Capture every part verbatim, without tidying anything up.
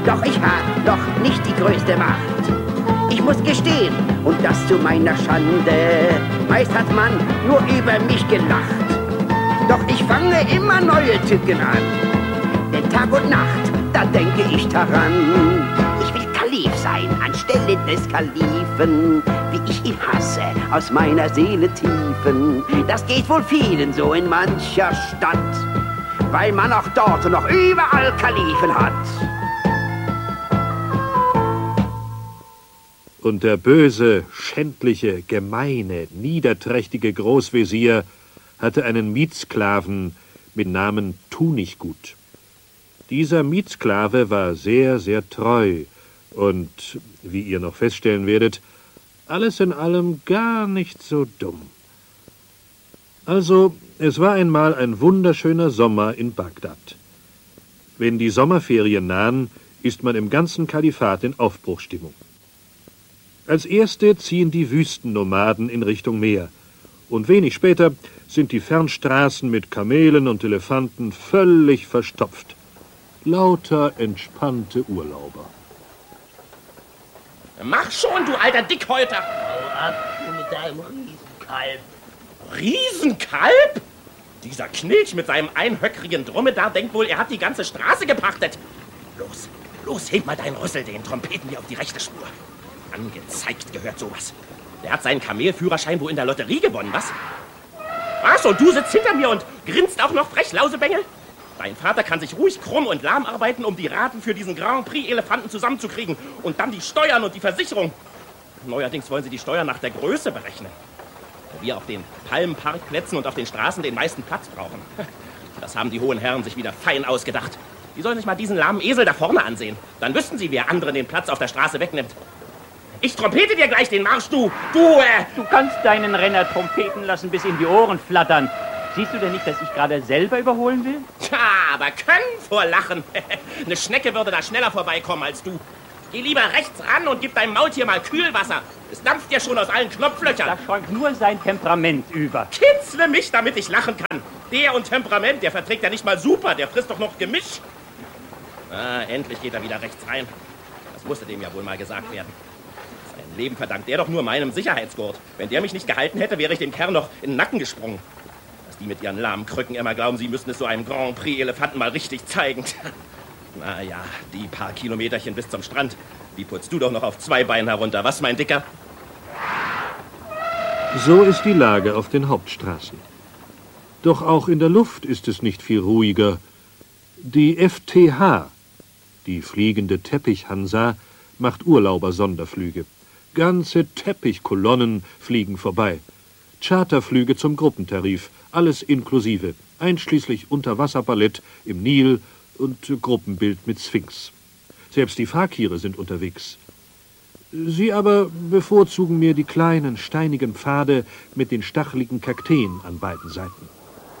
Doch ich hab noch nicht die größte Macht. Ich muss gestehen, und das zu meiner Schande, meist hat man nur über mich gelacht. Doch ich fange immer neue Tücken an, denn Tag und Nacht, da denke ich daran. Ich will Kalif sein, anstelle des Kalifen, wie ich ihn hasse, aus meiner Seele Tiefen. Das geht wohl vielen so in mancher Stadt, weil man auch dort und noch überall Kalifen hat. Und der böse, schändliche, gemeine, niederträchtige Großvezier hatte einen Mietsklaven mit Namen Tunichgut. Dieser Mietsklave war sehr, sehr treu und, wie ihr noch feststellen werdet, alles in allem gar nicht so dumm. Also, es war einmal ein wunderschöner Sommer in Bagdad. Wenn die Sommerferien nahen, ist man im ganzen Kalifat in Aufbruchsstimmung. Als erste ziehen die Wüstennomaden in Richtung Meer. Und wenig später sind die Fernstraßen mit Kamelen und Elefanten völlig verstopft. Lauter entspannte Urlauber. Mach schon, du alter Dickhäuter! Hau ab, du mit deinem Riesenkalb. Riesenkalb? Dieser Knilch mit seinem einhöckrigen Dromedar denkt wohl, er hat die ganze Straße gepachtet. Los, los, heb mal deinen Rüssel, den Trompeten hier auf die rechte Spur. Angezeigt gehört sowas. Der hat seinen Kamelführerschein wohl in der Lotterie gewonnen, was? Was, und du sitzt hinter mir und grinst auch noch frech, Lausebengel? Dein Vater kann sich ruhig krumm und lahm arbeiten, um die Raten für diesen Grand Prix-Elefanten zusammenzukriegen. Und dann die Steuern und die Versicherung. Neuerdings wollen sie die Steuern nach der Größe berechnen. Wo wir auf den Palmenparkplätzen und auf den Straßen den meisten Platz brauchen. Das haben die hohen Herren sich wieder fein ausgedacht. Die sollen sich mal diesen lahmen Esel da vorne ansehen. Dann wüssten sie, wer anderen den Platz auf der Straße wegnimmt. Ich trompete dir gleich den Marsch, du, du, äh... Du kannst deinen Renner trompeten lassen, bis ihm die Ohren flattern. Siehst du denn nicht, dass ich gerade selber überholen will? Tja, aber können vor Lachen. Eine Schnecke würde da schneller vorbeikommen als du. Geh lieber rechts ran und gib deinem Maultier mal Kühlwasser. Es dampft ja schon aus allen Knopflöchern. Da schäumt nur sein Temperament über. Kitzle mich, damit ich lachen kann. Der und Temperament, der verträgt ja nicht mal super. Der frisst doch noch Gemisch. Ah, endlich geht er wieder rechts rein. Das musste dem ja wohl mal gesagt werden. Sein Leben verdankt der doch nur meinem Sicherheitsgurt. Wenn der mich nicht gehalten hätte, wäre ich dem Kerl noch in den Nacken gesprungen. Dass die mit ihren lahmen Krücken immer glauben, sie müssten es so einem Grand Prix-Elefanten mal richtig zeigen. Na ja, die paar Kilometerchen bis zum Strand, die putzt du doch noch auf zwei Beinen herunter. Was, mein Dicker? So ist die Lage auf den Hauptstraßen. Doch auch in der Luft ist es nicht viel ruhiger. Die F T H, die fliegende Teppichhansa, macht Urlauber-Sonderflüge. Ganze Teppichkolonnen fliegen vorbei. Charterflüge zum Gruppentarif, alles inklusive, einschließlich Unterwasserballett im Nil und Gruppenbild mit Sphinx. Selbst die Fakire sind unterwegs. Sie aber bevorzugen mir die kleinen, steinigen Pfade mit den stacheligen Kakteen an beiden Seiten.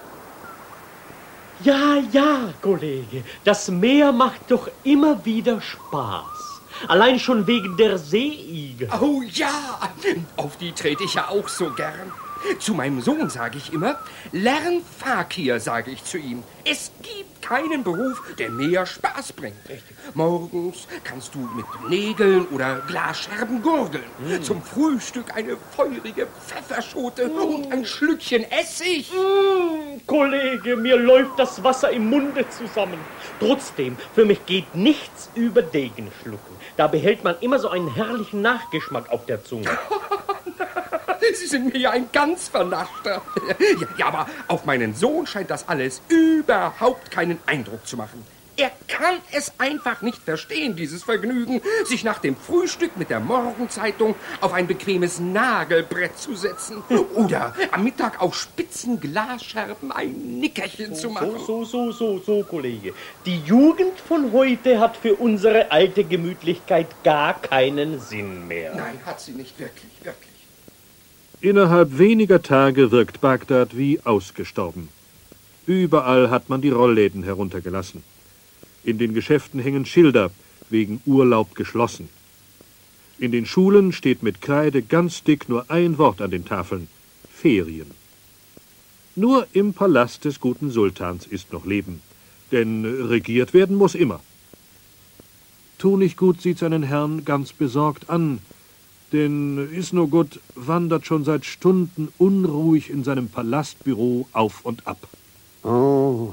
Ja, ja, Kollege, das Meer macht doch immer wieder Spaß. Allein schon wegen der Seeigel. Oh ja, auf die trete ich ja auch so gern. Zu meinem Sohn sage ich immer, lern Fakir, sage ich zu ihm. Es gibt keinen Beruf, der mehr Spaß bringt. Richtig. Morgens kannst du mit Nägeln oder Glasscherben gurgeln. Mm. Zum Frühstück eine feurige Pfefferschote mm. und ein Schlückchen Essig. Mm, Kollege, mir läuft das Wasser im Munde zusammen. Trotzdem, für mich geht nichts über Degenschlucken. Da behält man immer so einen herrlichen Nachgeschmack auf der Zunge. Sie sind mir ja ein ganz Vernaschter. Ja, ja, aber auf meinen Sohn scheint das alles überhaupt keinen Eindruck zu machen. Er kann es einfach nicht verstehen, dieses Vergnügen, sich nach dem Frühstück mit der Morgenzeitung auf ein bequemes Nagelbrett zu setzen oder am Mittag auf spitzen Glasscherben ein Nickerchen so, zu machen. So, so, so, so, so, Kollege. Die Jugend von heute hat für unsere alte Gemütlichkeit gar keinen Sinn mehr. Nein, hat sie nicht wirklich, wirklich. Innerhalb weniger Tage wirkt Bagdad wie ausgestorben. Überall hat man die Rollläden heruntergelassen. In den Geschäften hängen Schilder, wegen Urlaub geschlossen. In den Schulen steht mit Kreide ganz dick nur ein Wort an den Tafeln: Ferien. Nur im Palast des guten Sultans ist noch Leben, denn regiert werden muss immer. Tunichtgut sieht seinen Herrn ganz besorgt an, denn Isnogut wandert schon seit Stunden unruhig in seinem Palastbüro auf und ab. Oh,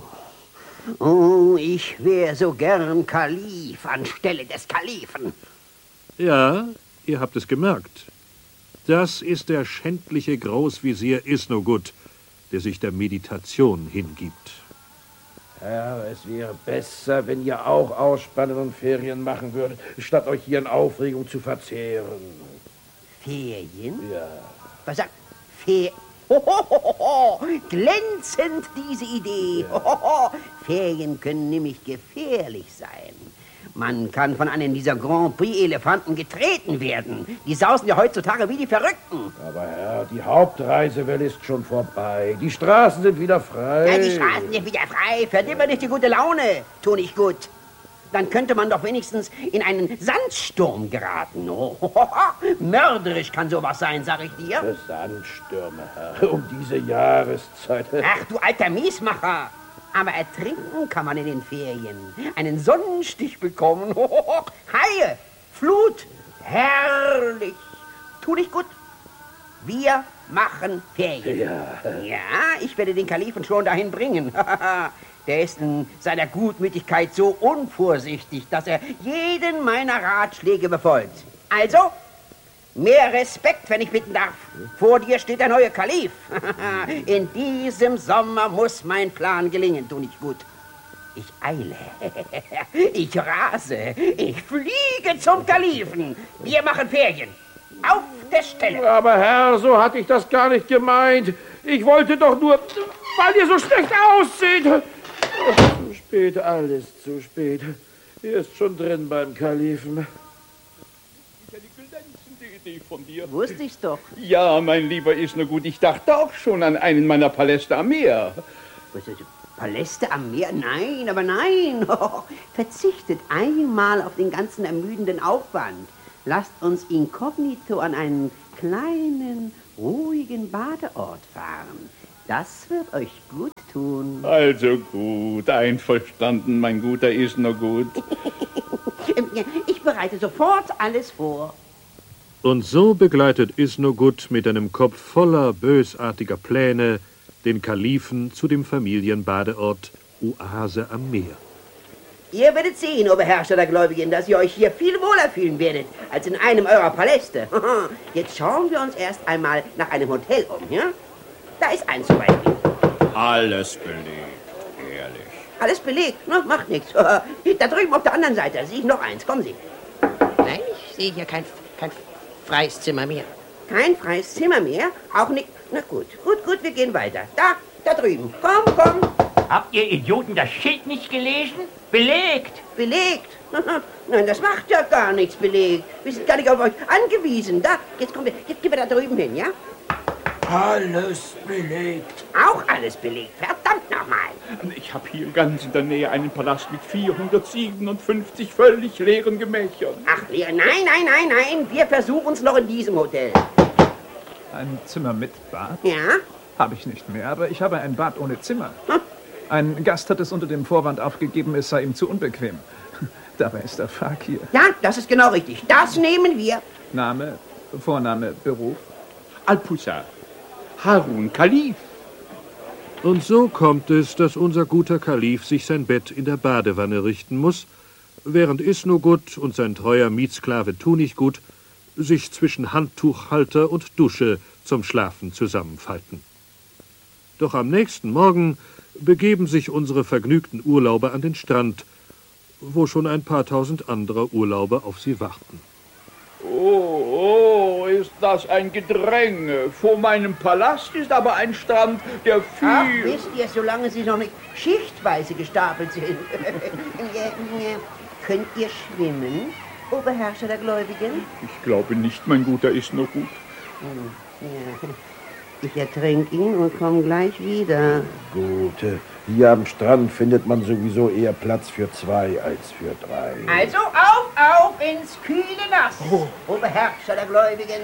oh, ich wäre so gern Kalif anstelle des Kalifen. Ja, ihr habt es gemerkt. Das ist der schändliche Großvezier Isnogut, der sich der Meditation hingibt. Herr, es wäre besser, wenn ihr auch ausspannen und Ferien machen würdet, statt euch hier in Aufregung zu verzehren. Ferien? Ja. Was sagt Ferien? Hohohoho, glänzend diese Idee. Ja. Hohoho. Ferien können nämlich gefährlich sein. Man kann von einem dieser Grand Prix-Elefanten getreten werden. Die sausen ja heutzutage wie die Verrückten. Aber Herr, die Hauptreisewelle ist schon vorbei. Die Straßen sind wieder frei. Ja, die Straßen sind wieder frei. Verdimmer nicht die gute Laune. Tu nicht gut. Dann könnte man doch wenigstens in einen Sandsturm geraten. Oh, mörderisch kann sowas sein, sag ich dir. Sandstürme, Herr, um diese Jahreszeit. Ach, du alter Miesmacher. Aber ertrinken kann man in den Ferien. Einen Sonnenstich bekommen. Haie, Flut, herrlich. Tu dich gut. Wir machen Ferien. Ja. Ja, ich werde den Kalifen schon dahin bringen. Der ist in seiner Gutmütigkeit so unvorsichtig, dass er jeden meiner Ratschläge befolgt. Also, mehr Respekt, wenn ich bitten darf. Vor dir steht der neue Kalif. In diesem Sommer muss mein Plan gelingen. Tu nicht gut. Ich eile. Ich rase. Ich fliege zum Kalifen. Wir machen Ferien. Auf der Stelle. Aber Herr, so hatte ich das gar nicht gemeint. Ich wollte doch nur, weil ihr so schlecht aussieht. Zu spät, alles zu spät. Er ist schon drin beim Kalifen. Idee von dir. Wusste ich's doch. Ja, mein lieber Isnogut, ich dachte auch schon an einen meiner Paläste am Meer. Was ist das? Paläste am Meer? Nein, aber nein. Verzichtet einmal auf den ganzen ermüdenden Aufwand. Lasst uns inkognito an einen kleinen, ruhigen Badeort fahren. Das wird euch gut tun. Also gut, einverstanden, mein guter Isnogut. Ich bereite sofort alles vor. Und so begleitet Isnogut mit einem Kopf voller bösartiger Pläne den Kalifen zu dem Familienbadeort Oase am Meer. Ihr werdet sehen, o Beherrscher der Gläubigen, dass ihr euch hier viel wohler fühlen werdet, als in einem eurer Paläste. Jetzt schauen wir uns erst einmal nach einem Hotel um, ja? Da ist eins zum Beispiel. Alles belegt, ehrlich. Alles belegt? Na, macht nichts. Da drüben auf der anderen Seite sehe ich noch eins. Kommen Sie. Nein, ich sehe hier kein, kein freies Zimmer mehr. Kein freies Zimmer mehr? Auch nicht. Na gut, gut, gut, wir gehen weiter. Da, da drüben. Komm, komm. Habt ihr Idioten das Schild nicht gelesen? Belegt! Belegt? Nein, das macht ja gar nichts, belegt. Wir sind gar nicht auf euch angewiesen. Da, jetzt kommen wir, jetzt gehen wir da drüben hin, ja? Alles belegt. Auch alles belegt. Verdammt nochmal. Ich habe hier ganz in der Nähe einen Palast mit vierhundertsiebenundfünfzig völlig leeren Gemächern. Ach, Lea, nein, nein, nein, nein. Wir versuchen es noch in diesem Hotel. Ein Zimmer mit Bad? Ja? Habe ich nicht mehr, aber ich habe ein Bad ohne Zimmer. Hm. Ein Gast hat es unter dem Vorwand aufgegeben, es sei ihm zu unbequem. Dabei ist der Fakir. Ja, das ist genau richtig. Das nehmen wir. Name, Vorname, Beruf? Alpusa, Harun Kalif. Und so kommt es, dass unser guter Kalif sich sein Bett in der Badewanne richten muss, während Isnogut und sein treuer Mietsklave Tunichtgut sich zwischen Handtuchhalter und Dusche zum Schlafen zusammenfalten. Doch am nächsten Morgen begeben sich unsere vergnügten Urlauber an den Strand, wo schon ein paar tausend anderer Urlauber auf sie warten. Oh, oh, ist das ein Gedränge. Vor meinem Palast ist aber ein Strand, der viel... Ach, wisst ihr, solange sie noch nicht schichtweise gestapelt sind. Könnt ihr schwimmen, o Beherrscher der Gläubigen? Ich glaube nicht, mein guter Isnogut. Ja. Ich ertränke ihn und komme gleich wieder. Gut, hier am Strand findet man sowieso eher Platz für zwei als für drei. Also auf, auf ins kühle Nass, oh. o Beherrscher der Gläubigen.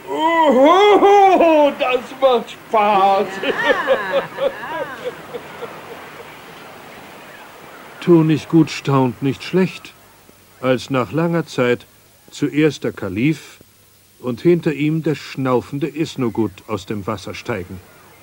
Oh, das macht Spaß. Ja. Tunichtgut staunt nicht schlecht. als nach langer Zeit zuerst der Kalif und hinter ihm der schnaufende Isnogut aus dem Wasser steigen.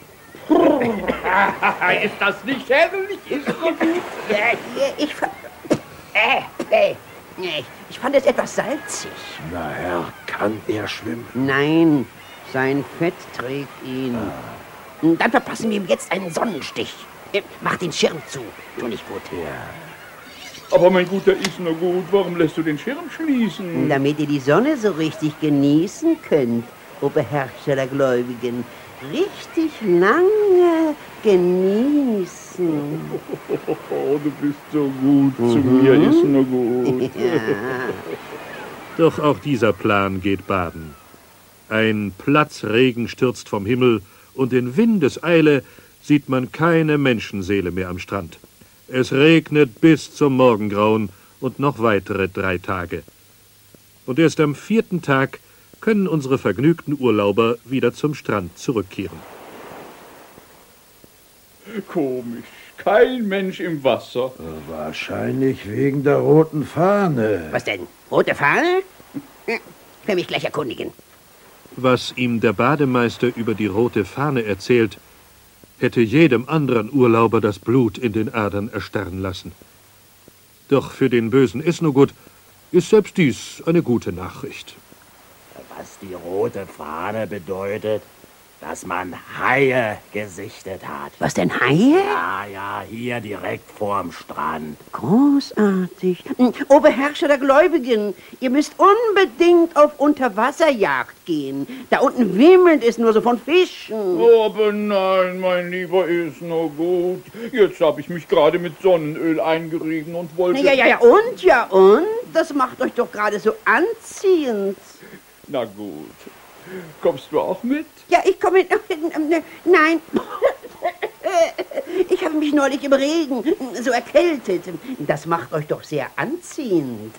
Ist das nicht herrlich, Isnogut? Ja, ich, äh, äh, ich, ich fand es etwas salzig. Na Herr, kann er schwimmen? Nein, sein Fett trägt ihn. Ah. Dann verpassen wir ihm jetzt einen Sonnenstich. Mach den Schirm zu, tu nicht gut. Ja. Aber mein guter Isnogut, warum lässt du den Schirm schließen? Damit ihr die Sonne so richtig genießen könnt, o Beherrscher der Gläubigen. Richtig lange genießen. Oh, du bist so gut mhm. zu mir, Isnogut. Ja. Doch auch dieser Plan geht baden. Ein Platzregen stürzt vom Himmel und in Windeseile sieht man keine Menschenseele mehr am Strand. Es regnet bis zum Morgengrauen und noch weitere drei Tage. Und erst am vierten Tag können unsere vergnügten Urlauber wieder zum Strand zurückkehren. Komisch, kein Mensch im Wasser. Wahrscheinlich wegen der roten Fahne. Was denn? Rote Fahne? Will mich gleich erkundigen. Was ihm der Bademeister über die rote Fahne erzählt, hätte jedem anderen Urlauber das Blut in den Adern erstarren lassen. Doch für den bösen Isnogut ist selbst dies eine gute Nachricht. Was die rote Fahne bedeutet, dass man Haie gesichtet hat. Was denn, Haie? Ja, ja, hier direkt vorm Strand. Großartig. O Beherrscher der Gläubigen, ihr müsst unbedingt auf Unterwasserjagd gehen. Da unten wimmelt es nur so von Fischen. Aber nein, mein lieber Isnogut. Jetzt habe ich mich gerade mit Sonnenöl eingerieben und wollte... Ja, ja, ja, und, ja, und? Das macht euch doch gerade so anziehend. Na gut. Kommst du auch mit? Ja, ich komme mit. Nein. Ich habe mich neulich im Regen so erkältet. Das macht euch doch sehr anziehend.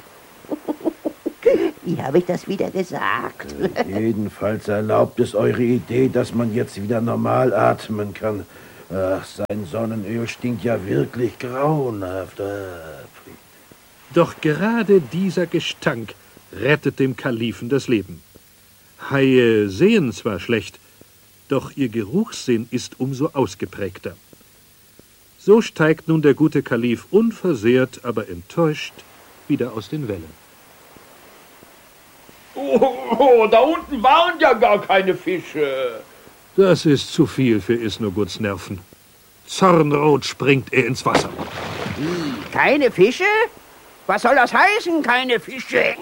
Wie habe ich das wieder gesagt? Jedenfalls erlaubt es eure Idee, dass man jetzt wieder normal atmen kann. Ach, sein Sonnenöl stinkt ja wirklich grauenhaft. Doch gerade dieser Gestank rettet dem Kalifen das Leben. Haie sehen zwar schlecht, doch ihr Geruchssinn ist umso ausgeprägter. So steigt nun der gute Kalif unversehrt, aber enttäuscht wieder aus den Wellen. Oh, oh, da unten waren ja gar keine Fische. Das ist zu viel für Isnoguts Nerven. Zornrot springt er ins Wasser. Wie, keine Fische? Was soll das heißen, keine Fische?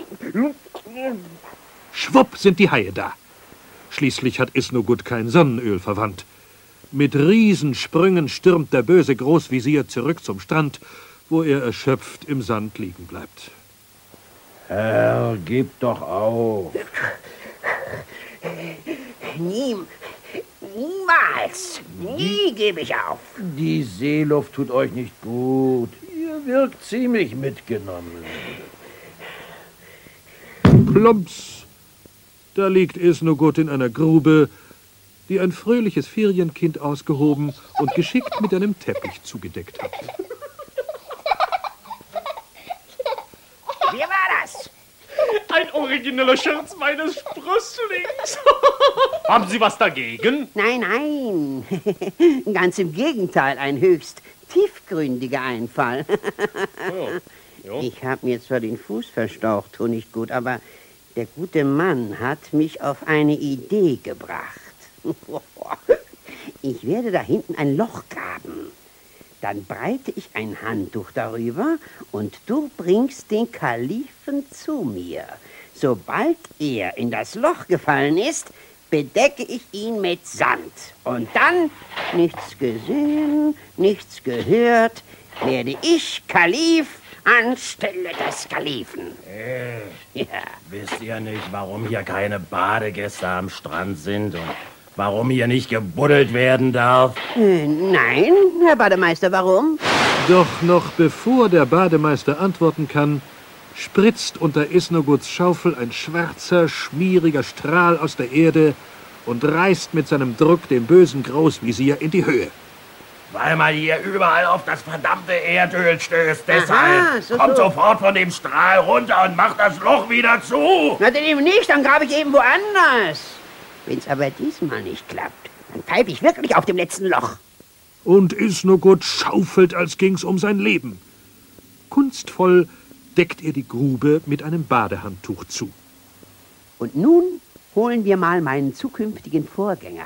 Schwupp sind die Haie da. Schließlich hat Isnogut kein Sonnenöl verwandt. Mit Riesensprüngen stürmt der böse Großvisier zurück zum Strand, wo er erschöpft im Sand liegen bleibt. Herr, gib doch auf. Nie, niemals, nie gebe ich auf. Die Seeluft tut euch nicht gut. Ihr wirkt ziemlich mitgenommen. Plumps! Da liegt Isnogut in einer Grube, die ein fröhliches Ferienkind ausgehoben und geschickt mit einem Teppich zugedeckt hat. Wie war das? Ein origineller Scherz meines Sprösslings. Haben Sie was dagegen? Nein, nein. Ganz im Gegenteil, ein höchst tiefgründiger Einfall. Ja. Ja. Ich habe mir zwar den Fuß verstaucht, tu nicht gut, aber der gute Mann hat mich auf eine Idee gebracht. Ich werde da hinten ein Loch graben. Dann breite ich ein Handtuch darüber und du bringst den Kalifen zu mir. Sobald er in das Loch gefallen ist, bedecke ich ihn mit Sand. Und dann, nichts gesehen, nichts gehört, werde ich Kalif anstelle des Kalifen. Äh, Ja. wisst ihr nicht, warum hier keine Badegäste am Strand sind und warum hier nicht gebuddelt werden darf? Äh, nein, Herr Bademeister, warum? Doch noch bevor der Bademeister antworten kann, spritzt unter Isnoguts Schaufel ein schwarzer, schmieriger Strahl aus der Erde und reißt mit seinem Druck den bösen Großvisier in die Höhe. Weil man hier überall auf das verdammte Erdöl stößt. Deshalb Aha, so, kommt so. sofort von dem Strahl runter und macht das Loch wieder zu. Na, denn eben nicht, dann grabe ich eben woanders. Wenn's aber diesmal nicht klappt, dann pfeife ich wirklich auf dem letzten Loch. Und Isnogut schaufelt, als ging's um sein Leben. Kunstvoll deckt er die Grube mit einem Badehandtuch zu. Und nun holen wir mal meinen zukünftigen Vorgänger.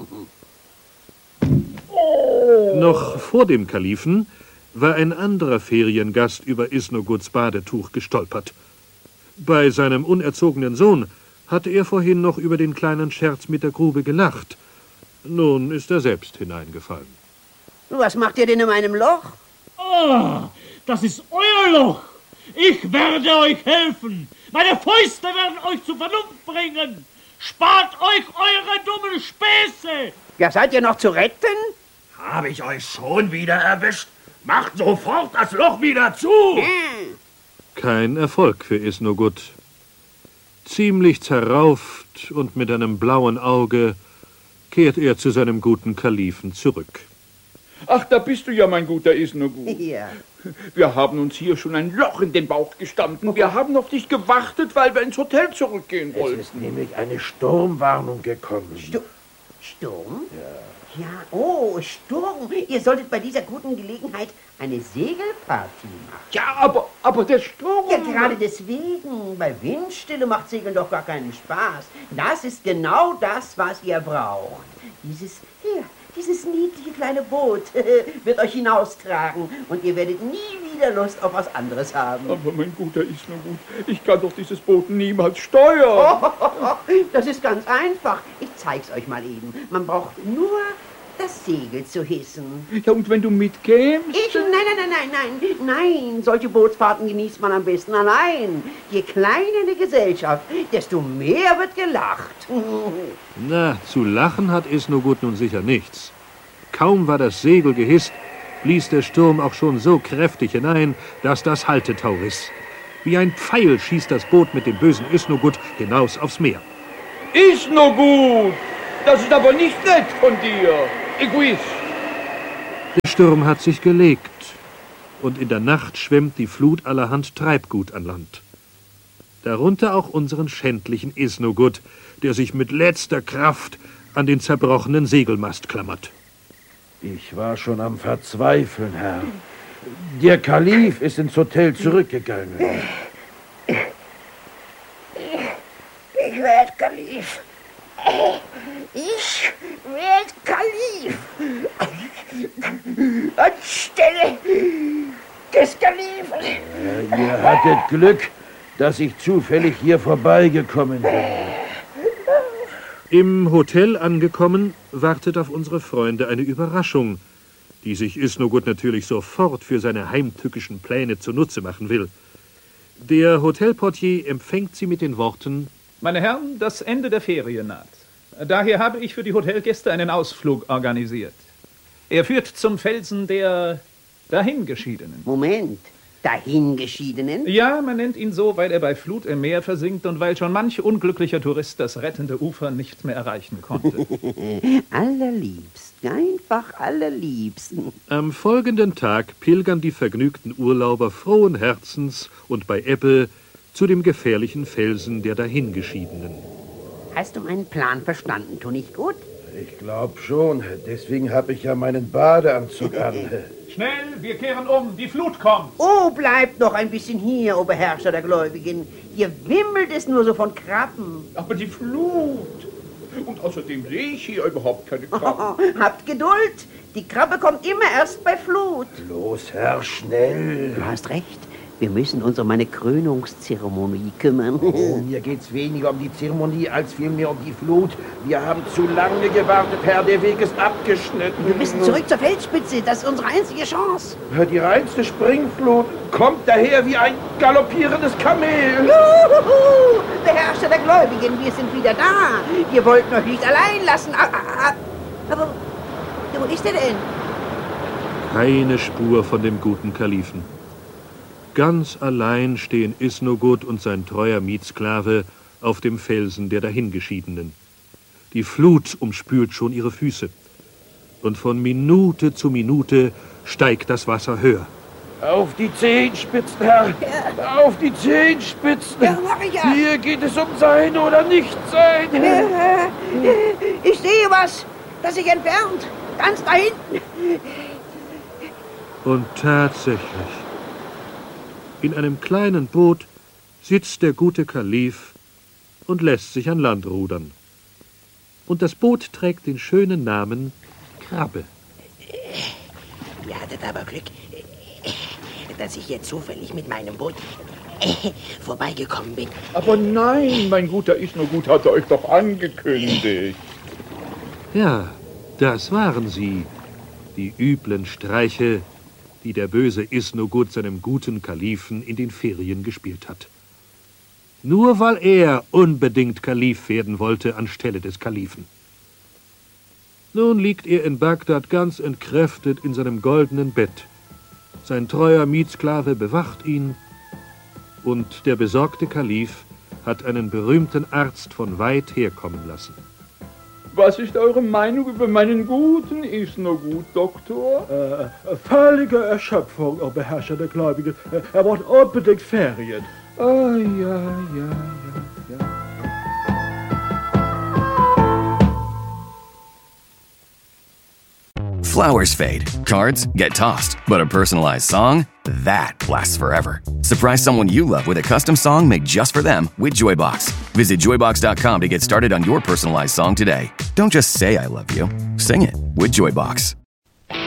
Noch vor dem Kalifen war ein anderer Feriengast über Isnoguts Badetuch gestolpert. Bei seinem unerzogenen Sohn hatte er vorhin noch über den kleinen Scherz mit der Grube gelacht. Nun ist er selbst hineingefallen. Was macht ihr denn in meinem Loch? Ah, das ist euer Loch. Ich werde euch helfen. Meine Fäuste werden euch zur Vernunft bringen. Spart euch eure dummen Späße. Ja, seid ihr noch zu retten? Habe ich euch schon wieder erwischt? Macht sofort das Loch wieder zu. Hm. Kein Erfolg für Isnogut. Ziemlich zerrauft und mit einem blauen Auge kehrt er zu seinem guten Kalifen zurück. Ach, da bist du ja, mein guter Isnogut. Ja. Wir haben uns hier schon ein Loch in den Bauch gestanden. Wir haben auf dich gewartet, weil wir ins Hotel zurückgehen wollten. Es ist nämlich eine Sturmwarnung gekommen. Stu Sturm? Ja. Ja, oh, Sturm. Ihr solltet bei dieser guten Gelegenheit eine Segelpartie machen. Ja, aber, aber der Sturm... Ja, gerade deswegen. Bei Windstille macht Segeln doch gar keinen Spaß. Das ist genau das, was ihr braucht. Dieses, hier, dieses niedliche kleine Boot wird euch hinaustragen und ihr werdet nie wieder Lust auf was anderes haben. Aber mein guter Isnogut, ich kann doch dieses Boot niemals steuern. Oh, das ist ganz einfach. Ich zeig's euch mal eben. Man braucht nur das Segel zu hissen. Ja, und wenn du mitkämst? Ich? Nein, nein, nein, nein, nein. Nein, solche Bootsfahrten genießt man am besten allein. Je kleiner die Gesellschaft, desto mehr wird gelacht. Na, zu lachen hat Isnogut nun sicher nichts. Kaum war das Segel gehisst, blies der Sturm auch schon so kräftig hinein, dass das Haltetau riss. Wie ein Pfeil schießt das Boot mit dem bösen Isnogut hinaus aufs Meer. Isnogut! Das ist aber nicht nett von dir, Egoist! Der Sturm hat sich gelegt, und in der Nacht schwemmt die Flut allerhand Treibgut an Land. Darunter auch unseren schändlichen Isnogut, der sich mit letzter Kraft an den zerbrochenen Segelmast klammert. Ich war schon am Verzweifeln, Herr. Der Kalif ist ins Hotel zurückgegangen. Ich werde Kalif. Ich werde Kalif. Anstelle des Kalifen. Ja, ihr hattet Glück, dass ich zufällig hier vorbeigekommen bin. Im Hotel angekommen, wartet auf unsere Freunde eine Überraschung, die sich Isnogut natürlich sofort für seine heimtückischen Pläne zunutze machen will. Der Hotelportier empfängt sie mit den Worten: Meine Herren, das Ende der Ferien naht. Daher habe ich für die Hotelgäste einen Ausflug organisiert. Er führt zum Felsen der Dahingeschiedenen. Moment, Dahingeschiedenen? Ja, man nennt ihn so, weil er bei Flut im Meer versinkt und weil schon manch unglücklicher Tourist das rettende Ufer nicht mehr erreichen konnte. Allerliebst, einfach allerliebst. Am folgenden Tag pilgern die vergnügten Urlauber frohen Herzens und bei Ebbe zu dem gefährlichen Felsen der Dahingeschiedenen. Hast du meinen Plan verstanden, tu nicht gut? Ich glaube schon. Deswegen habe ich ja meinen Badeanzug an. Schnell, wir kehren um. Die Flut kommt. Oh, bleibt noch ein bisschen hier, o Beherrscher der Gläubigen. Hier wimmelt es nur so von Krabben. Aber die Flut. Und außerdem sehe ich hier überhaupt keine Krabben. Habt Geduld. Die Krabbe kommt immer erst bei Flut. Los, Herr, schnell. Du hast recht. Wir müssen uns um eine Krönungszeremonie kümmern. Oh, mir geht's weniger um die Zeremonie als vielmehr um die Flut. Wir haben zu lange gewartet, Herr. Der Weg ist abgeschnitten. Wir müssen zurück zur Felsspitze. Das ist unsere einzige Chance. Die reinste Springflut kommt daher wie ein galoppierendes Kamel. Juhu! Beherrscher der Gläubigen, wir sind wieder da. Wir wollten euch nicht allein lassen. Aber wo ist er denn? Keine Spur von dem guten Kalifen. Ganz allein stehen Isnogut und sein treuer Mietsklave auf dem Felsen der Dahingeschiedenen. Die Flut umspült schon ihre Füße. Und von Minute zu Minute steigt das Wasser höher. Auf die Zehenspitzen, Herr! Ja. Auf die Zehenspitzen! Ja, mach ich ja. Hier geht es um Sein oder Nichtsein! Ja. Ich sehe was, das sich entfernt, ganz da hinten. Und tatsächlich, in einem kleinen Boot sitzt der gute Kalif und lässt sich an Land rudern. Und das Boot trägt den schönen Namen Krabbe. Ihr hattet aber Glück, dass ich jetzt zufällig mit meinem Boot vorbeigekommen bin. Aber nein, mein guter Isnogut hatte euch doch angekündigt. Ja, das waren sie, die üblen Streiche, die der böse Isnogut seinem guten Kalifen in den Ferien gespielt hat. Nur weil er unbedingt Kalif werden wollte anstelle des Kalifen. Nun liegt er in Bagdad ganz entkräftet in seinem goldenen Bett. Sein treuer Mietsklave bewacht ihn und der besorgte Kalif hat einen berühmten Arzt von weit herkommen lassen. Was ist eure Meinung über meinen guten Isnogut, Doktor? Äh, völlige Erschöpfung, oh Beherrscher der Gläubigen. Er braucht unbedingt Ferien. Ah, ja, ja, ja, ja. Flowers fade, cards get tossed, but a personalized song, that lasts forever. Surprise someone you love with a custom song made just for them with Joybox. Visit joybox dot com to get started on your personalized song today. Don't just say I love you, sing it with Joybox.